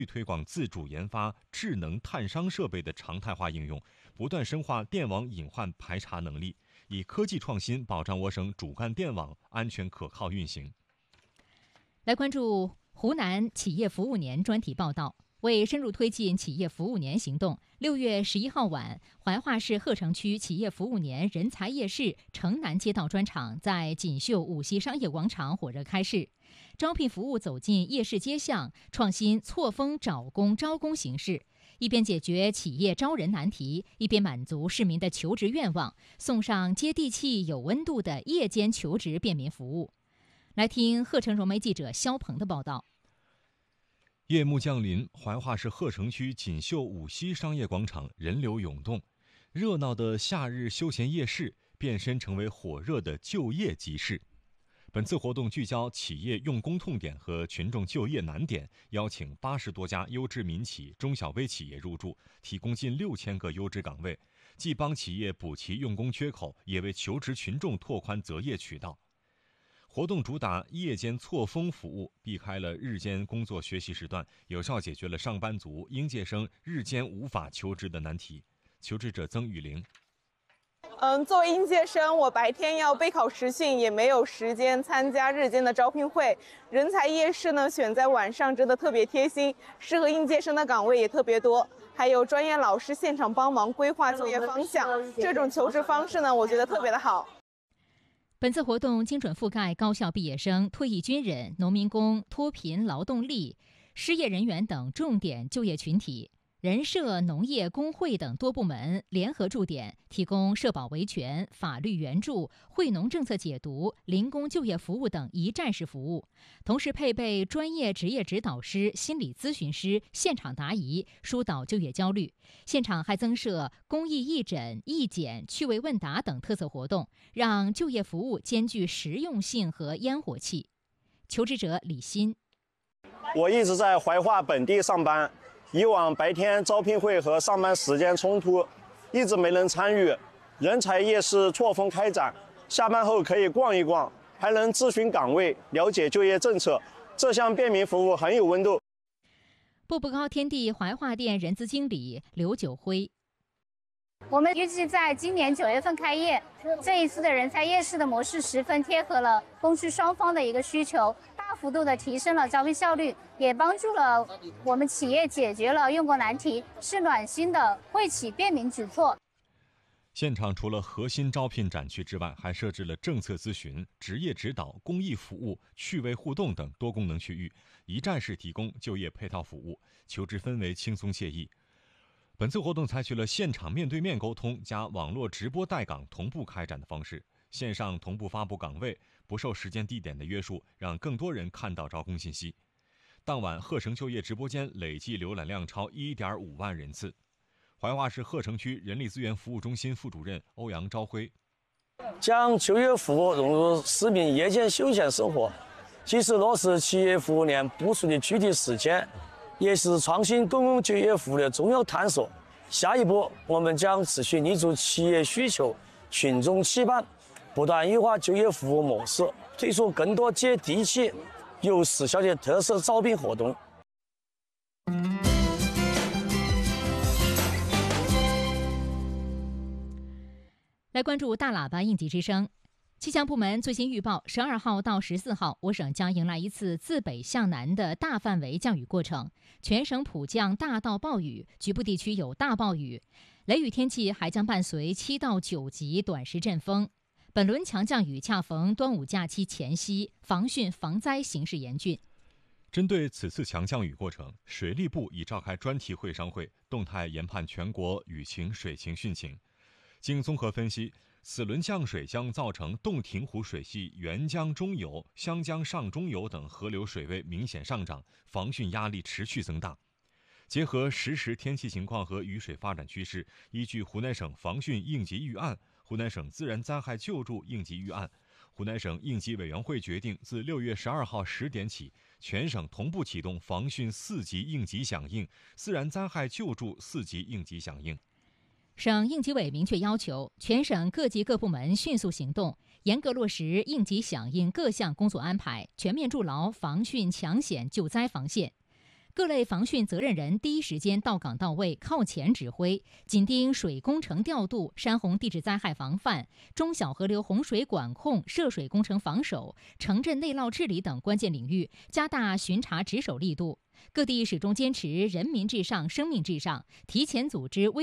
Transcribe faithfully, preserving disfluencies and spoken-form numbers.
推广自主研发智能探伤设备的常态化应用，不断深化电网隐患排查能力，以科技创新保障我省主干电网安全可靠运行。 来关注湖南企业服务年专题报道。为深入推进企业服务年行动，六月十一号晚，怀化市鹤城区企业服务年人才夜市城南街道专场在锦绣五溪商业广场火热开市。招聘服务走进夜市街巷，创新错峰找工招工形式，一边解决企业招人难题，一边满足市民的求职愿望，送上接地气有温度的夜间求职便民服务。来听鹤城融媒记者肖鹏的报道。 夜幕降临，怀化市鹤城区锦绣五溪商业广场人流涌动，热闹的夏日休闲夜市变身成为火热的就业集市。本次活动聚焦企业用工痛点和群众就业难点，邀请八十多家优质民企、中小微企业入驻，提供近六千个优质岗位，既帮企业补齐用工缺口，也为求职群众拓宽择业渠道。活动主打夜间错峰服务，避开了日间工作学习时段，有效解决了上班族、应届生日间无法求职的难题。求职者曾雨玲。 嗯，作为应届生，我白天要备考实训，也没有时间参加日间的招聘会。人才夜市呢，选在晚上真的特别贴心，适合应届生的岗位也特别多，还有专业老师现场帮忙规划就业方向。这种求职方式呢，我觉得特别的好。 本次活动精准覆盖高校毕业生、退役军人、农民工、脱贫劳动力、失业人员等重点就业群体。人社、农业、工会等多部门联合驻点，提供社保维权、法律援助、惠农政策解读、零工就业服务等一站式服务，同时配备专业职业指导师、心理咨询师现场答疑，疏导就业焦虑。现场还增设公益义诊、义检、趣味问答等特色活动，让就业服务兼具实用性和烟火气。求职者李欣： 我一直在怀化本地上班。以往白天招聘会和上班时间冲突，一直没能参与。人才夜市错峰开展，下班后可以逛一逛，还能咨询岗位，了解就业政策。这项便民服务很有温度。 步步高天地怀化店人资经理刘九辉： 我们预计在今年九月份开业。这一次的人才夜市的模式十分贴合了供需双方的一个需求，大幅度的提升了招聘效率，也帮助了我们企业解决了用工难题，是暖心的惠企便民举措。 现场除了核心招聘展区之外，还设置了政策咨询、职业指导、公益服务、趣味互动等多功能区域，一站式提供就业配套服务，求职氛围轻松惬意。本次活动采取了现场面对面沟通加网络直播带岗同步开展的方式，线上同步发布岗位，不受时间地点的约束，让更多人看到招工信息。当晚鹤城就业直播间累计浏览量超 一点五万人次。怀化市鹤城区人力资源服务中心副主任欧阳朝辉： 将就业服务融入市民夜间休闲生活，及时落实企业服务年部署的具体实践，也是创新公共就业服务的重要探索。下一步，我们将持续立足企业需求、群众期盼，不断优化就业服务模式，推出更多接地气、有实效的特色招聘活动。 来关注大喇叭应急之声。气象部门最新预报，十二号到十四号，我省将迎来一次自北向南的大范围降雨过程，全省普降大到暴雨，局部地区有大暴雨，雷雨天气还将伴随七到九级短时阵风。本轮强降雨恰逢端午假期前夕，防汛防灾形势严峻。 针对此次强降雨过程，水利部已召开专题会商会，动态研判全国雨情、水情、汛情。经综合分析，此轮降水将造成洞庭湖水系沅江中游、湘江上中游等河流水位明显上涨，防汛压力持续增大。结合实时天气情况和雨水发展趋势，依据湖南省防汛应急预案、湖南省自然灾害救助应急预案，湖南省应急委员会决定，自六月十二号十点起，全省同步启动防汛四级应急响应、自然灾害救助四级应急响应。 省应急委明确要求，全省各级各部门迅速行动，严格落实应急响应各项工作安排，全面筑牢防汛抢险救灾防线。 各类防汛责任人第一时间到岗到位，靠前指挥，紧盯水工程调度、山洪地质灾害防范、中小河流洪水管控、涉水工程防守、城镇内涝治理等关键领域，加大巡查值守力度。各地始终坚持人民至上、生命至上，提前组织危